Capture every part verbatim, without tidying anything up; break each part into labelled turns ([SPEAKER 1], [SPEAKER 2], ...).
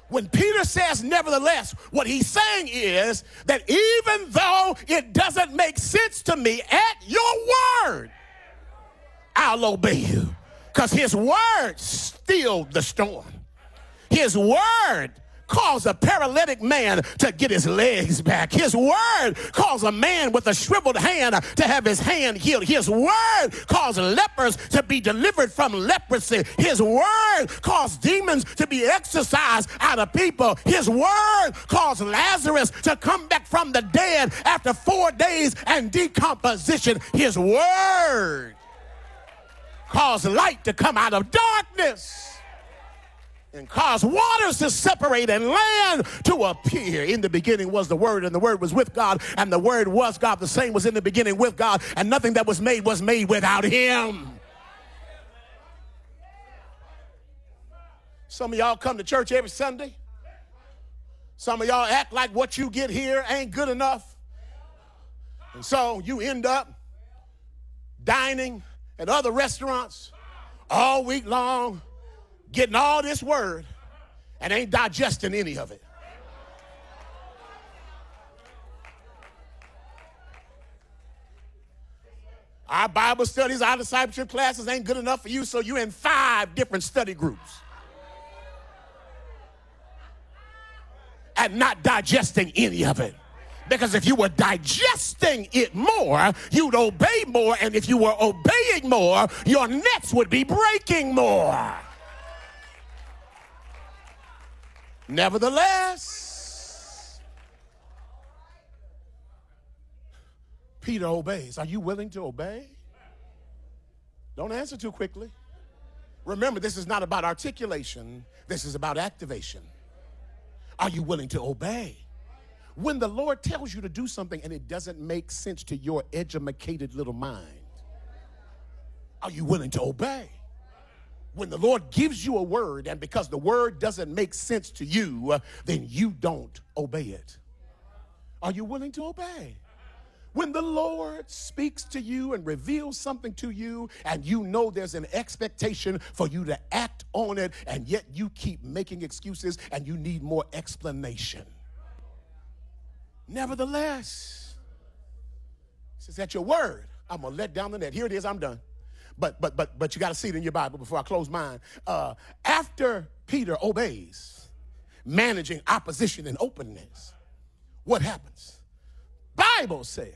[SPEAKER 1] When Peter says nevertheless, what he's saying is that even though it doesn't make sense to me, at your word, I'll obey you. Because his word stilled the storm. His word caused a paralytic man to get his legs back. His word caused a man with a shriveled hand to have his hand healed. His word caused lepers to be delivered from leprosy. His word caused demons to be exorcised out of people. His word caused Lazarus to come back from the dead after four days and decomposition. His word caused light to come out of darkness and cause waters to separate and land to appear. In the beginning was the Word, and the Word was with God, and the Word was God. The same was in the beginning with God, and nothing that was made was made without him. Some of y'all come to church every Sunday. Some of y'all act like what you get here ain't good enough. And so you end up dining at other restaurants all week long, getting all this word and ain't digesting any of it. Our Bible studies, our discipleship classes ain't good enough for you, so you're in five different study groups and not digesting any of it. Because if you were digesting it more, you'd obey more, and if you were obeying more, your nets would be breaking more. Nevertheless, Peter obeys. Are you willing to obey? Don't answer too quickly. Remember, this is not about articulation. This is about activation. Are you willing to obey? When the Lord tells you to do something and it doesn't make sense to your educated little mind, are you willing to obey? When the Lord gives you a word, and because the word doesn't make sense to you, uh, then you don't obey it. Are you willing to obey? When the Lord speaks to you and reveals something to you, and you know there's an expectation for you to act on it, and yet you keep making excuses and you need more explanation. Nevertheless, it says, at your word, I'm going to let down the net. Here it is, I'm done. But but but but you got to see it in your Bible before I close mine. Uh, after Peter obeys, managing opposition and openness, what happens? Bible says.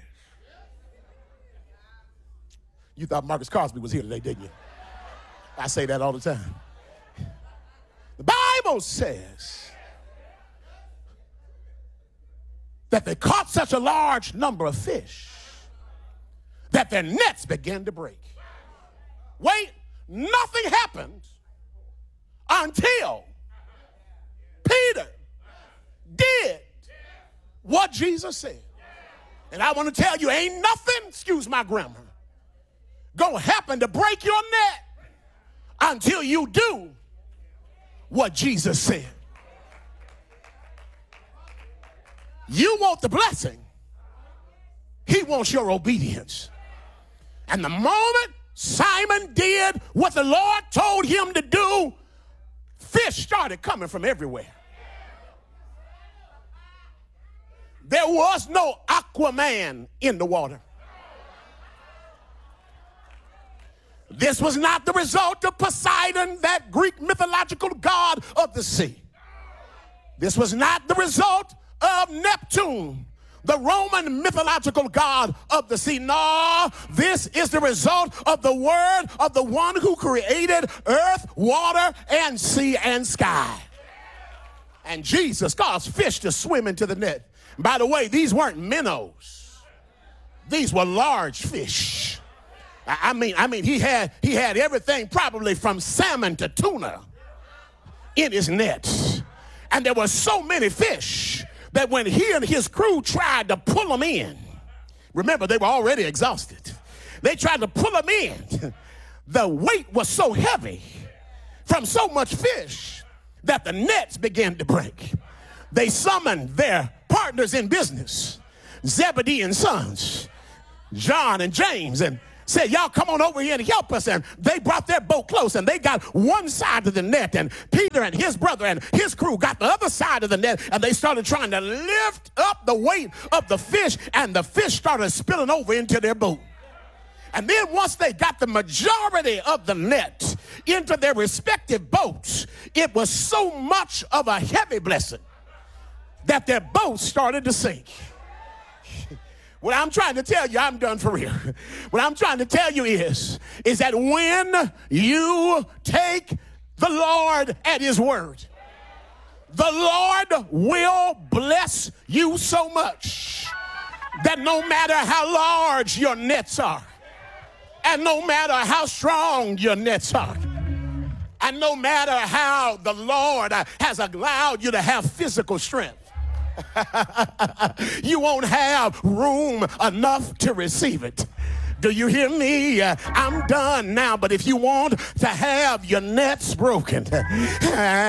[SPEAKER 1] You thought Marcus Crosby was here today, didn't you? I say that all the time. The Bible says that they caught such a large number of fish that their nets began to break. Wait, nothing happened until Peter did what Jesus said. And I want to tell you, ain't nothing, excuse my grammar, gonna happen to break your net until you do what Jesus said. You want the blessing. He wants your obedience. And the moment Simon did what the Lord told him to do, fish started coming from everywhere. There was no Aquaman in the water. This was not the result of Poseidon, that Greek mythological god of the sea. This was not the result of Neptune, the Roman mythological god of the sea. No, this is the result of the word of the one who created earth, water, and sea and sky. And Jesus caused fish to swim into the net. By the way, these weren't minnows. These were large fish. I mean, I mean, he had he had everything probably from salmon to tuna in his net. And there were so many fish that when he and his crew tried to pull them in, remember, they were already exhausted. They tried to pull them in. The weight was so heavy from so much fish that the nets began to break. They summoned their partners in business, Zebedee and sons, John and James, and said, y'all come on over here and help us. And they brought their boat close, and they got one side of the net, and Peter and his brother and his crew got the other side of the net, and they started trying to lift up the weight of the fish, and the fish started spilling over into their boat. And then once they got the majority of the net into their respective boats, it was so much of a heavy blessing that their boats started to sink. What I'm trying to tell you, I'm done for real. What I'm trying to tell you is, is that when you take the Lord at his word, the Lord will bless you so much that no matter how large your nets are, and no matter how strong your nets are, and no matter how the Lord has allowed you to have physical strength, you won't have room enough to receive it. Do you hear me? I'm done now, but if you want to have your nets broken,